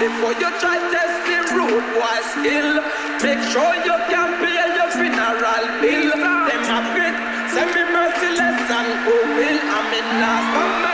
Before you try test the road boy skill, make sure you can pay your funeral bill. Them a fit, send me merciless and who will. I'm in last